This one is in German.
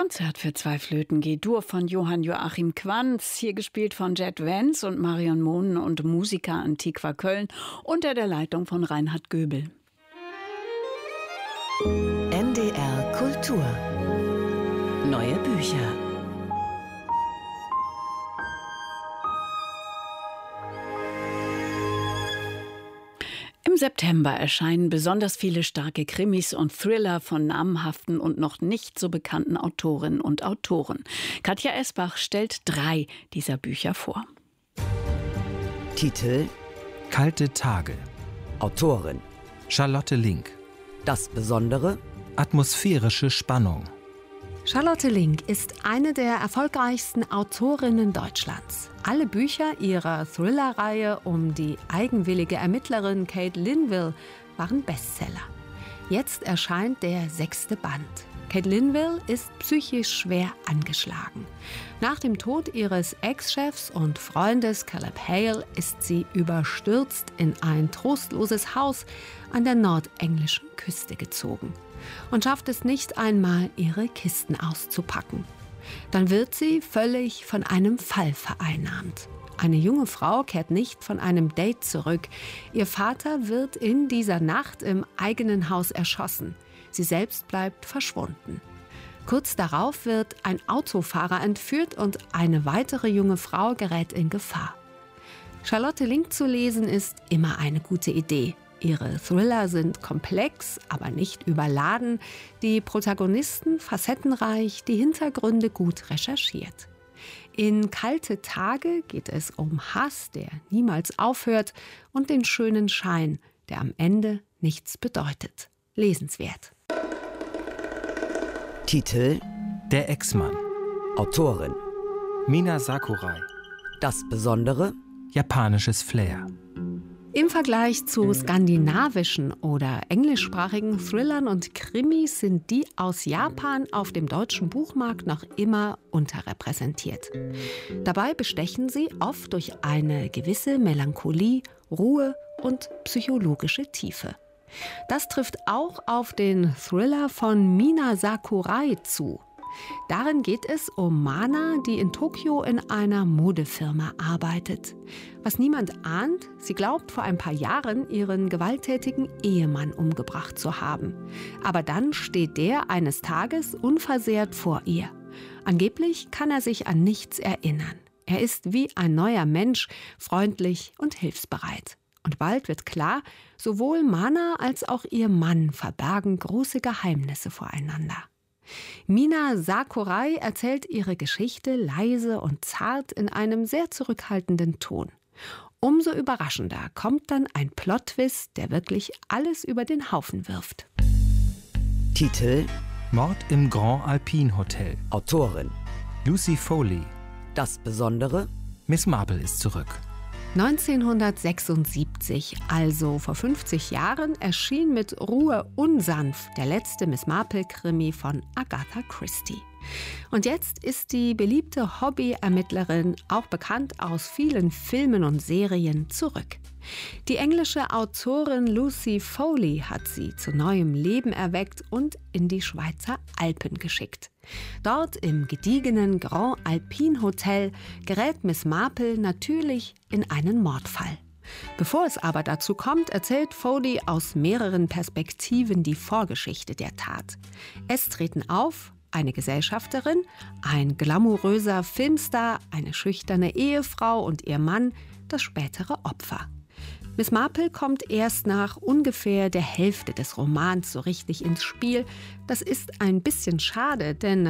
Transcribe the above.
Konzert für zwei Flöten G-Dur von Johann Joachim Quanz, hier gespielt von Jet Vance und Marion Mohnen und Musica Antiqua Köln unter der Leitung von Reinhard Göbel. NDR Kultur. Neue Bücher. Im September erscheinen besonders viele starke Krimis und Thriller von namhaften und noch nicht so bekannten Autorinnen und Autoren. Katja Esbach stellt 3 dieser Bücher vor. Titel: Kalte Tage. Autorin: Charlotte Link. Das Besondere: Atmosphärische Spannung. Charlotte Link ist eine der erfolgreichsten Autorinnen Deutschlands. Alle Bücher ihrer Thriller-Reihe um die eigenwillige Ermittlerin Kate Linville waren Bestseller. Jetzt erscheint der 6. Band. Kate Linville ist psychisch schwer angeschlagen. Nach dem Tod ihres Ex-Chefs und Freundes Caleb Hale ist sie überstürzt in ein trostloses Haus an der nordenglischen Küste gezogen und schafft es nicht einmal, ihre Kisten auszupacken. Dann wird sie völlig von einem Fall vereinnahmt. Eine junge Frau kehrt nicht von einem Date zurück. Ihr Vater wird in dieser Nacht im eigenen Haus erschossen. Sie selbst bleibt verschwunden. Kurz darauf wird ein Autofahrer entführt und eine weitere junge Frau gerät in Gefahr. Charlotte Link zu lesen ist immer eine gute Idee. Ihre Thriller sind komplex, aber nicht überladen, die Protagonisten facettenreich, die Hintergründe gut recherchiert. In Kalte Tage geht es um Hass, der niemals aufhört, und den schönen Schein, der am Ende nichts bedeutet. Lesenswert. Titel: Der Ex-Mann. Autorin: Mina Sakurai. Das Besondere: Japanisches Flair. Im Vergleich zu skandinavischen oder englischsprachigen Thrillern und Krimis sind die aus Japan auf dem deutschen Buchmarkt noch immer unterrepräsentiert. Dabei bestechen sie oft durch eine gewisse Melancholie, Ruhe und psychologische Tiefe. Das trifft auch auf den Thriller von Mina Sakurai zu. Darin geht es um Mana, die in Tokio in einer Modefirma arbeitet. Was niemand ahnt, sie glaubt vor ein paar Jahren ihren gewalttätigen Ehemann umgebracht zu haben. Aber dann steht der eines Tages unversehrt vor ihr. Angeblich kann er sich an nichts erinnern. Er ist wie ein neuer Mensch, freundlich und hilfsbereit. Und bald wird klar, sowohl Mana als auch ihr Mann verbergen große Geheimnisse voreinander. Mina Sakurai erzählt ihre Geschichte leise und zart in einem sehr zurückhaltenden Ton. Umso überraschender kommt dann ein Plot-Twist, der wirklich alles über den Haufen wirft. Titel: Mord im Grand Alpine Hotel. Autorin: Lucy Foley. Das Besondere: Miss Marple ist zurück. 1976, also vor 50 Jahren, erschien mit Ruhe unsanft der letzte Miss Marple-Krimi von Agatha Christie. Und jetzt ist die beliebte Hobby-Ermittlerin, auch bekannt aus vielen Filmen und Serien, zurück. Die englische Autorin Lucy Foley hat sie zu neuem Leben erweckt und in die Schweizer Alpen geschickt. Dort im gediegenen Grand Alpine Hotel gerät Miss Marple natürlich in einen Mordfall. Bevor es aber dazu kommt, erzählt Foley aus mehreren Perspektiven die Vorgeschichte der Tat. Es treten auf eine Gesellschafterin, ein glamouröser Filmstar, eine schüchterne Ehefrau und ihr Mann, das spätere Opfer. Miss Marple kommt erst nach ungefähr der Hälfte des Romans so richtig ins Spiel. Das ist ein bisschen schade, denn